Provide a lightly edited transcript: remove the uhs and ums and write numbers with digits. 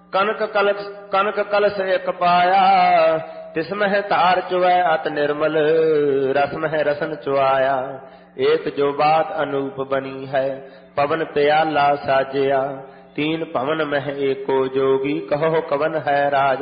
कनक कलश एक पाया, तिसमह तार चुवै अत निर्मल, रसमह रसन चुआया। एक जो बात अनूप बनी है, पवन प्याला साजिया। तीन पवन मह एको जोगी, कहो कवन है राजा।